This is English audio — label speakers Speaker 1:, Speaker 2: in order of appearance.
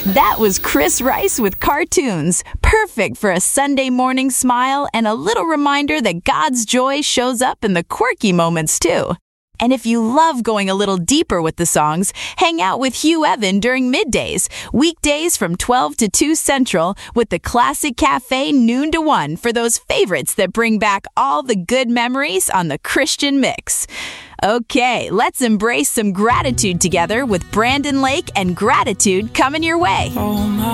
Speaker 1: That was Chris Rice with Cartoons, perfect for a Sunday morning smile and a little reminder that God's joy shows up in the quirky moments too. And if you love going a little deeper with the songs, hang out with Hugh Evan during middays, weekdays from 12 to 2 Central with the Classic Cafe noon to 1 for those favorites that bring back all the good memories on the Christian Mix. Okay, let's embrace some gratitude together with Brandon Lake and Gratitude coming your way.